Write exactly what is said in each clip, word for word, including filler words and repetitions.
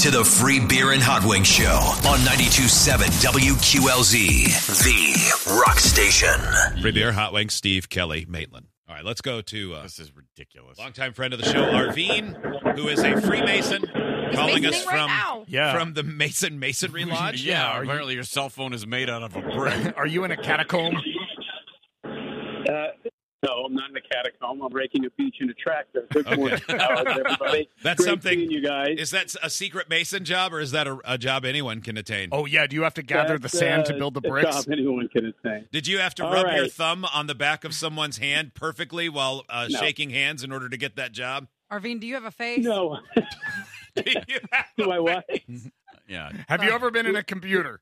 to the Free Beer and Hot Wings Show on ninety-two point seven W Q L Z, the rock station. Free Beer, Hot Wings, Steve, Kelly, Maitland. All right, let's go to uh, This is ridiculous. longtime friend of the show, Arvine, who is a Freemason, calling us Masoning right from now. Yeah. from the Mason Masonry Lodge. Yeah, are apparently your cell phone is made out of a brick. Are you in a catacomb? Uh, no, I'm not in a catacomb. I'm breaking a beach in a tractor. Good morning, Howard, everybody. That's Great something- seeing you guys. Is that a secret Mason job, or is that a, a job anyone can attain? Oh, yeah. Do you have to gather That's, the sand to uh, build the a bricks? job anyone can attain. Did you have to All rub your right. thumb on the back of someone's hand perfectly while uh, No. shaking hands in order to get that job? Arvine, do you have a face? No. Do you have Do I what? Yeah. Have you ever been in a computer?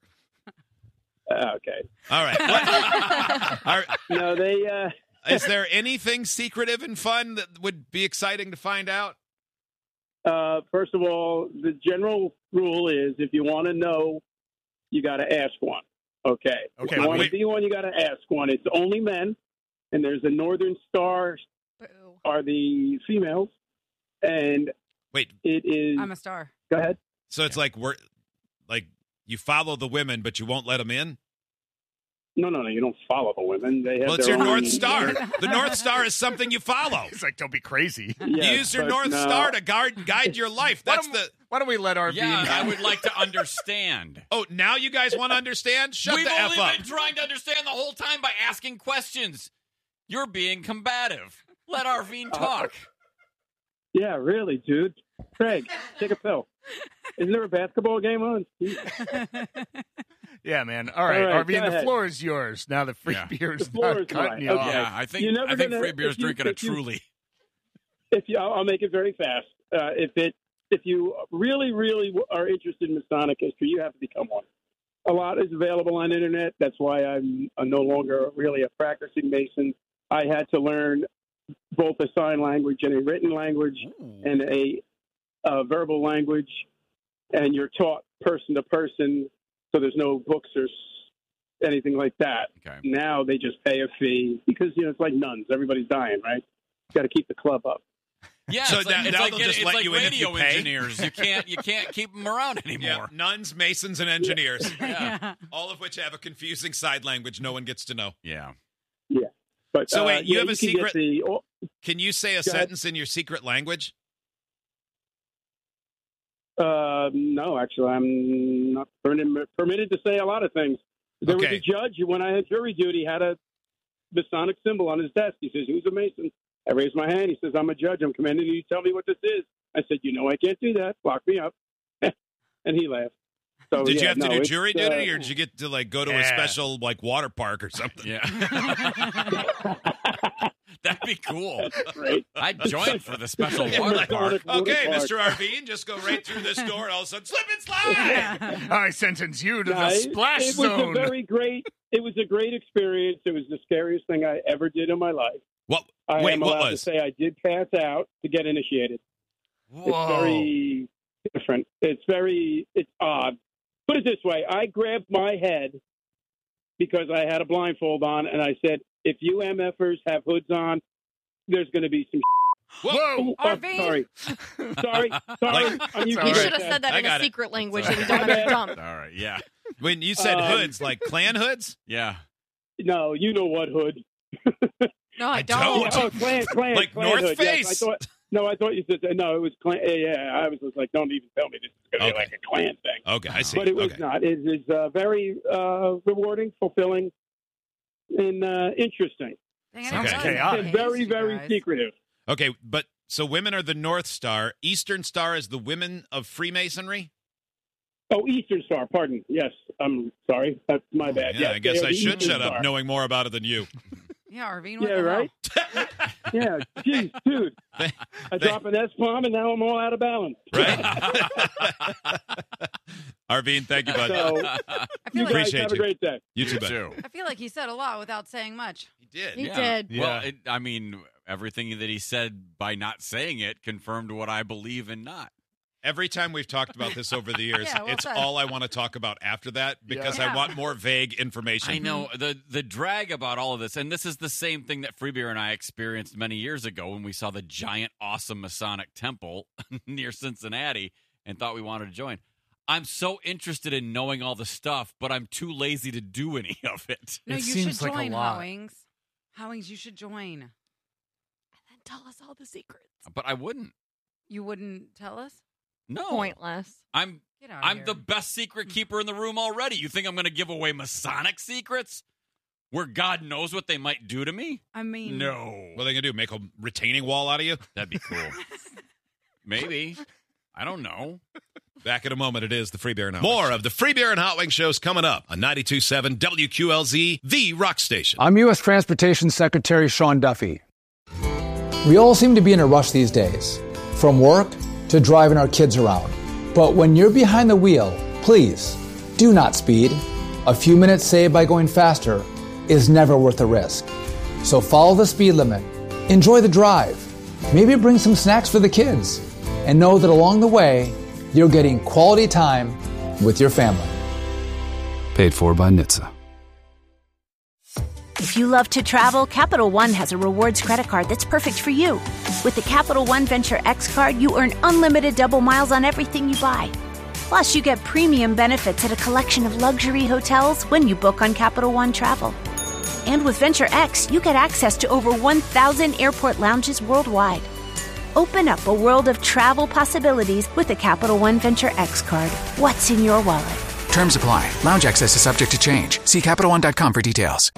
Uh, okay. All right. What- Are- No, they. Uh, is there anything secretive and fun that would be exciting to find out? uh, first of all, the general rule is if you want to know, you got to ask one. Okay. Okay, If you want wait. to be one, you got to ask one. It's only men, and there's a Northern Star Boo. are the females, and Wait, it is. I'm a star. Go ahead. so it's like we're like you follow the women, but you won't let them in? No, no, no. You don't follow the women. They have Well, it's their your own- North Star. The North Star is something you follow. He's like, don't be crazy. Yes, Use your but North no. Star to guard, guide your life. Why That's don't, the. why don't we let Arvine? Yeah, I would like to understand. Oh, now you guys want to understand? Shut We've the only F up. been trying to understand the whole time by asking questions. You're being combative. Let Arvine talk. Yeah, really, dude. Craig, take a pill. Isn't there a basketball game on? Jeez. Yeah, man. All right, All right, Arvine, go the ahead. floor is yours. Now the free Yeah. beer's The floor not is cutting mine. you Okay. off. Yeah, I think You're never I think gonna- Free Beer's if you- drinking a if you- Truly. If you, I'll I'll make it very fast. Uh, if it, if you really, really are interested in Masonic history, you have to become one. A lot is available on the internet. That's why I'm, I'm no longer really a practicing Mason. I had to learn both a sign language and a written language and a, uh verbal language, and you're taught person to person, so there's no books or s- anything like that. Okay. Now they just pay a fee because, you know, it's like nuns. Everybody's dying, right? Got to keep the club up. Yeah, So it's like, now- it's now like, they'll getting- just it's let like you in if you radio pay? engineers. You can't you can't keep them around Yeah, anymore. nuns, masons, and engineers, Yeah. all of which have a confusing side language no one gets to know. Yeah. But So uh, wait, you yeah, have a can get secret- the- oh, Can you say a Go ahead. sentence in your secret language? Uh, no, actually, I'm not permitted, permitted to say a lot of things. There Okay. was a judge when I had jury duty had a Masonic symbol on his desk. He says, "Who's a Mason?" I raised my hand. He says, "I'm a judge. I'm commanding you to tell me what this is." I said, "You know, I can't do that. Lock me up." And he laughed. So, Did yeah, you have to no, do it's, jury uh, duty, or did you get to like go to a Yeah. special like water park or something? Yeah. That'd be cool. Great. I'd join for the special Yeah, water like- park. Okay, Water Mister Arvine, just go right through this door, and all of a sudden, slip and slide. I sentence you to No, the it- splash it was zone. a very great. It was a great experience. It was the scariest thing I ever did in my life. What? I Wait, am what allowed was? to say I did pass out to get initiated. It's Whoa. very different. It's very, it's odd. Put it this way. I grabbed my head because I had a blindfold on, and I said, if you MFers have hoods on, there's going to be some Whoa. Oh, oh, Arvine. sorry. Sorry. Sorry. Like- I'm You using You All should right. have said that I in got a it. secret language Sorry. that we don't have to dump. All right. Yeah. When you said Um, hoods, like clan hoods? Yeah. No, you know what hood. No, I, I don't. don't. Oh, clan, clan, Like clan North hood. Yes, Face. I thought, no, I thought you said no. It was clan. Yeah, yeah, I was just like, don't even tell me this is going to Okay. be like a clan thing. Okay, I see. But it was okay. not. It is uh, very uh, rewarding, fulfilling, and uh, interesting. Dang, I Okay. didn't realize Chaotic. that And very, you very guys. secretive. Okay, but so women are the North Star. Eastern Star is the women of Freemasonry? Oh, Eastern Star. Pardon. Yes, I'm sorry. That's my bad. Yeah, Yes, I guess they are I the should Eastern shut up Star. knowing more about it than you. Yeah, Arvine. What Yeah, the right. hell? Yeah, geez, dude. They- I they- drop an S bomb and now I'm all out of balance. Right? Arvine, thank you, bud. So I you feel guys like Appreciate have you. a great day. you too, bud. Too. I feel like he said a lot without saying much. He did. He Yeah. did. Yeah. Well, it, I mean, everything that he said by not saying it confirmed what I believe and not. Every time we've talked about this over the years, Yeah, well it's said. all I want to talk about after that because Yeah. I want more vague information. I know the the drag about all of this, and this is the same thing that Freebeer and I experienced many years ago when we saw the giant, awesome Masonic temple near Cincinnati. and thought we wanted to join. I'm so interested in knowing all the stuff, but I'm too lazy to do any of it. No, It you seems should like a join, lot. Howings. Howings, you should join. And then tell us all the secrets. But I wouldn't. You wouldn't tell us? No. Pointless. I'm Get out I'm here. the best secret keeper in the room already. You think I'm going to give away Masonic secrets? Where God knows what they might do to me? I mean, No. What are they going to do? Make a retaining wall out of you? That'd be cool. Maybe. I don't know. Back in a moment, it is the Free Beer and Hot Wings. More of the Free Beer and Hot Wings shows coming up on ninety-two point seven W Q L Z, the rock station. I'm U S Transportation Secretary Sean Duffy. We all seem to be in a rush these days, from work to driving our kids around. But when you're behind the wheel, please do not speed. A few minutes saved by going faster is never worth the risk. So follow the speed limit, enjoy the drive, maybe bring some snacks for the kids, and know that along the way, you're getting quality time with your family. Paid for by N H T S A. If you love to travel, Capital One has a rewards credit card that's perfect for you. With the Capital One Venture X card, you earn unlimited double miles on everything you buy. Plus, you get premium benefits at a collection of luxury hotels when you book on Capital One Travel. And with Venture X, you get access to over one thousand airport lounges worldwide. Open up a world of travel possibilities with the Capital One Venture X card. What's in your wallet? Terms apply. Lounge access is subject to change. See Capital One dot com for details.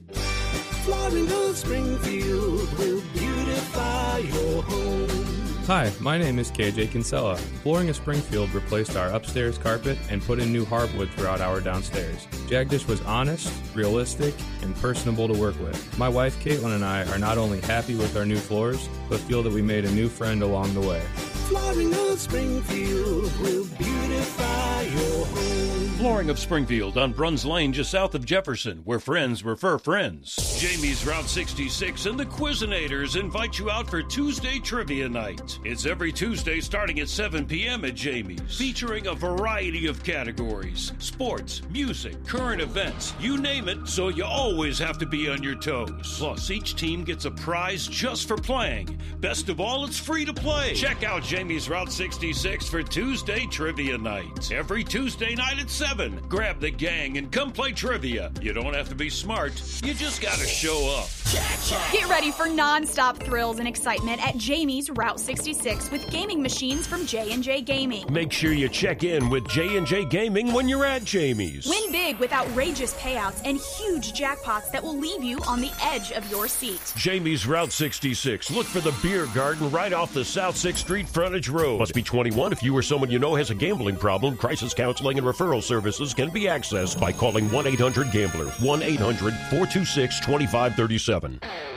Flooring of Springfield will beautify your home. Hi, my name is K J Kinsella. Flooring of Springfield replaced our upstairs carpet and put in new hardwood throughout our downstairs. Jagdish was honest, realistic, and personable to work with. My wife Caitlin and I are not only happy with our new floors, but feel that we made a new friend along the way. Flooring of Springfield will beautify your home. Flooring of Springfield on Bruns Lane, just south of Jefferson, where friends refer friends. Jamie's Route sixty-six and the Quizinators invite you out for Tuesday Trivia Night. It's every Tuesday starting at seven p.m. at Jamie's, featuring a variety of categories: sports, music, current events, you name it, so you always have to be on your toes. Plus, each team gets a prize just for playing. Best of all, it's free to play. Check out Jamie's Route sixty-six for Tuesday Trivia Night. Every Tuesday night at seven. Grab the gang and come play trivia. You don't have to be smart. You just gotta show up. Get ready for non-stop thrills and excitement at Jamie's Route sixty-six with gaming machines from J and J Gaming. Make sure you check in with J and J Gaming when you're at Jamie's. Win big with outrageous payouts and huge jackpots that will leave you on the edge of your seat. Jamie's Route sixty-six. Look for the beer garden right off the South sixth Street frontage road. Must be twenty-one. If you or someone you know has a gambling problem, crisis counseling and referral services can be accessed by calling one eight hundred gambler. one eight hundred four two six two five three seven.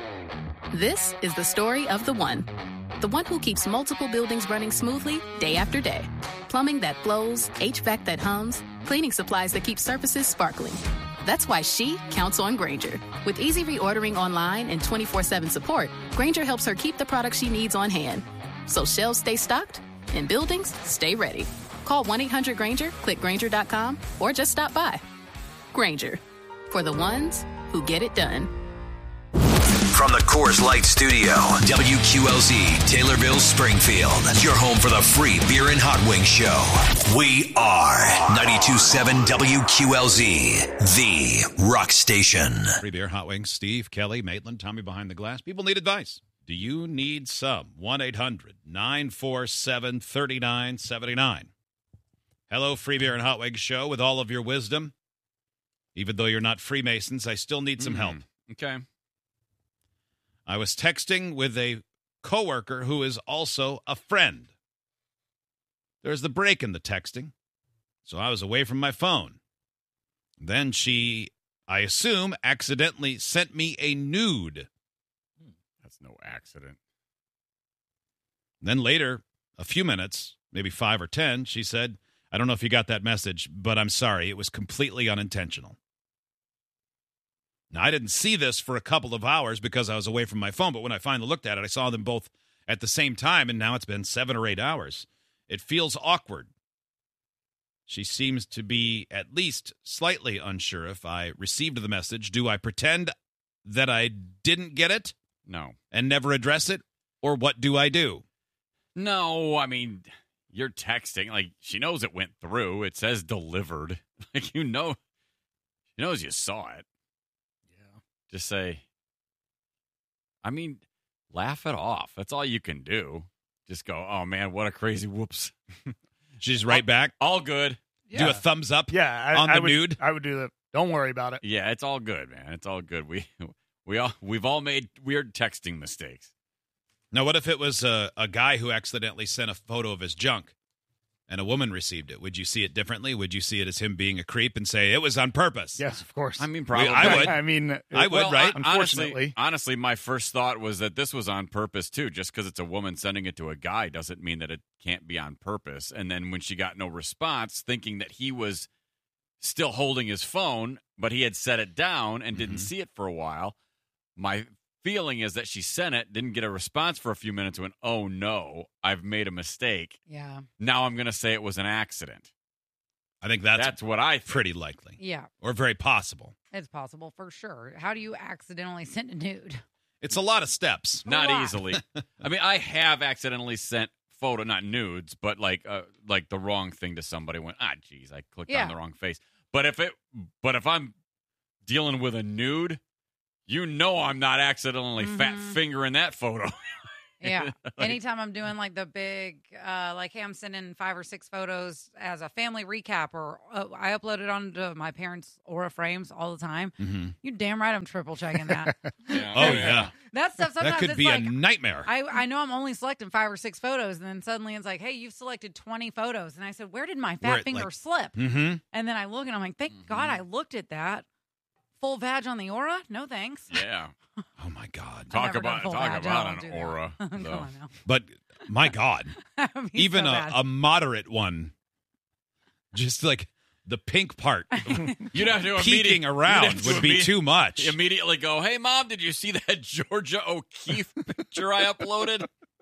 This is the story of the one. The one who keeps multiple buildings running smoothly day after day. Plumbing that flows, H V A C that hums, cleaning supplies that keep surfaces sparkling. That's why she counts on Grainger. With easy reordering online and twenty-four seven support, Grainger helps her keep the products she needs on hand. So shelves stay stocked and buildings stay ready. Call one eight hundred Grainger, click Grainger dot com, or just stop by. Grainger, for the ones who get it done. From the Coors Light Studio, W Q L Z, Taylorville, Springfield. Your home for the free beer and hot wing show. We are ninety-two point seven W Q L Z, the rock station. Free beer, hot wings. Steve, Kelly, Maitland, Tommy behind the glass. People need advice. Do you need some? one eight hundred nine four seven three nine seven nine. Hello, Free Beer and Hot Wings show with all of your wisdom. Even though you're not Freemasons, I still need some Mm, help. Okay. I was texting with a coworker who is also a friend. There's the break in the texting, so I was away from my phone. Then she, I assume, accidentally sent me a nude. That's no accident. Then later, a few minutes, maybe five or ten, she said, I don't know if you got that message, but I'm sorry. It was completely unintentional. Now, I didn't see this for a couple of hours because I was away from my phone, but when I finally looked at it, I saw them both at the same time, and now it's been seven or eight hours. It feels awkward. She seems to be at least slightly unsure if I received the message. Do I pretend that I didn't get it? No. And never address it? Or what do I do? No, I mean, you're texting. Like, she knows it went through. It says delivered. Like, you know, she knows you saw it. Yeah. Just say, I mean, laugh it off. That's all you can do. Just go, oh, man, what a crazy whoops. She's right back. All good. Yeah. Do a thumbs up yeah, I, on the I would, nude. I would do that. Don't worry about it. Yeah, it's all good, man. It's all good. We we all we've all made weird texting mistakes. Now, what if it was a, a guy who accidentally sent a photo of his junk and a woman received it? Would you see it differently? Would you see it as him being a creep and say it was on purpose? Yes, of course. I mean, probably. I would. I mean, I would, well, right? I, Unfortunately. Honestly, honestly, my first thought was that this was on purpose, too. Just because it's a woman sending it to a guy doesn't mean that it can't be on purpose. And then when she got no response, thinking that he was still holding his phone, but he had set it down and didn't Mhm. see it for a while, my feeling is that she sent it, didn't get a response for a few minutes, went, oh, no, I've made a mistake. Yeah. Now I'm going to say it was an accident. I think that's, That's what I think. pretty likely. Yeah. Or very possible. It's possible for sure. How do you accidentally send a nude? It's a lot of steps. Not lot. easily. I mean, I have accidentally sent photo, not nudes, but like uh, like the wrong thing to somebody. Went, ah, geez, I clicked Yeah. on the wrong face. But if it, but if I'm dealing with a nude, you know, I'm not accidentally fat Mhm. fingering that photo. Yeah. Like- Anytime I'm doing like the big, uh, like, hey, I'm sending five or six photos as a family recap, or uh, I upload it onto my parents' Aura frames all the time. Mm-hmm. You damn right I'm triple checking that. Yeah. Oh, yeah. That stuff sometimes That could it's be like, a nightmare. I, I know I'm only selecting five or six photos, and then suddenly it's like, hey, you've selected twenty photos. And I said, where did my fat Where it, finger like- slip? mm-hmm. And then I look and I'm like, thank Mhm. God I looked at that. Full vag on the Aura? No thanks. Yeah. Oh, my God. Talk never done about full talk vag. about I an don't do that. aura. Come though. on now. But, my God, That'd be even so a, bad. a moderate one, just like the pink part You'd have to peeking immediate- around you'd have to would be imme- too much. Immediately go, hey, Mom, did you see that Georgia O'Keeffe picture I uploaded?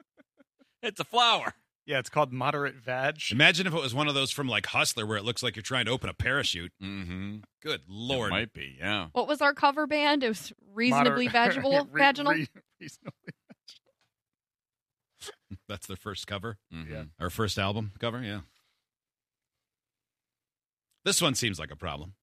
It's a flower. Yeah, it's called moderate vag. Imagine if it was one of those from like Hustler where it looks like you're trying to open a parachute. Mm-hmm. Good Lord. It might be, yeah. What was our cover band? It was reasonably Moder- vaginal. Re- vaginal. re- reasonably. That's their first cover. Mhm. Yeah. Our first album cover, yeah. This one seems like a problem.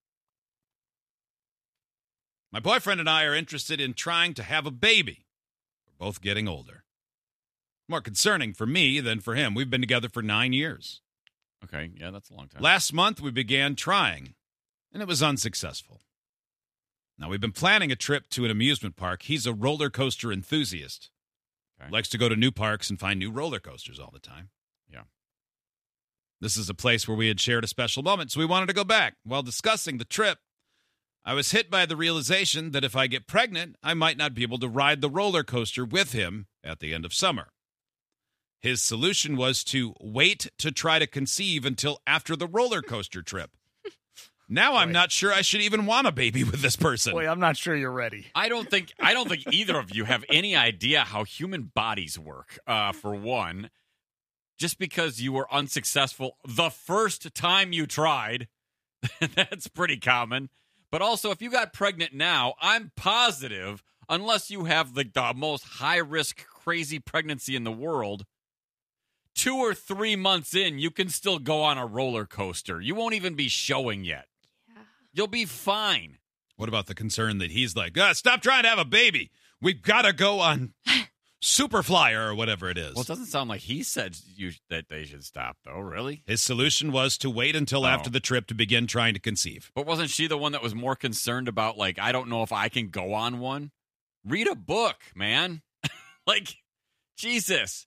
My boyfriend and I are interested in trying to have a baby. We're both getting older. More concerning for me than for him. We've been together for nine years. Okay, yeah, that's a long time. Last month, we began trying, and it was unsuccessful. Now, we've been planning a trip to an amusement park. He's a roller coaster enthusiast. Okay. Likes to go to new parks and find new roller coasters all the time. Yeah. This is a place where we had shared a special moment, so we wanted to go back. While discussing the trip, I was hit by the realization that if I get pregnant, I might not be able to ride the roller coaster with him at the end of summer. His solution was to wait to try to conceive until after the roller coaster trip. Now I'm Boy. not sure I should even want a baby with this person. Boy, I'm not sure you're ready. I don't think I don't think either of you have any idea how human bodies work. Uh, for one, just because you were unsuccessful the first time you tried, that's pretty common. But also, if you got pregnant now, I'm positive, unless you have like the most high risk, crazy pregnancy in the world, two or three months in, you can still go on a roller coaster. You won't even be showing yet. Yeah. You'll be fine. What about the concern that he's like, ah, stop trying to have a baby. We've got to go on Superflyer or whatever it is. Well, it doesn't sound like he said you, that they should stop, though, really. His solution was to wait until Oh. after the trip to begin trying to conceive. But wasn't she the one that was more concerned about, like, I don't know if I can go on one? Read a book, man. Like, Jesus.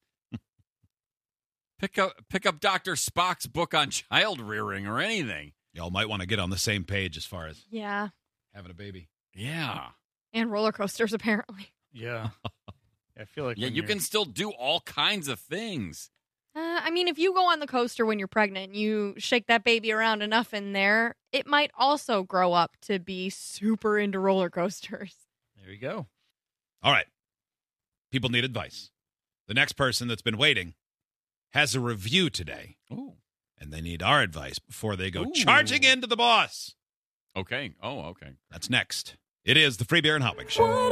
Pick up pick up Doctor Spock's book on child rearing or anything. Y'all might want to get on the same page as far as Yeah. having a baby. Yeah. And roller coasters, apparently. Yeah. I feel like Yeah, when you you're- can still do all kinds of things. Uh, I mean, if you go on the coaster when you're pregnant, you shake that baby around enough in there, it might also grow up to be super into roller coasters. There you go. All right. People need advice. The next person that's been waiting has a review today, Ooh. and they need our advice before they go Ooh. charging into the boss. Okay. Oh, okay. That's next. It is the Free Beer and Hot Wings Show.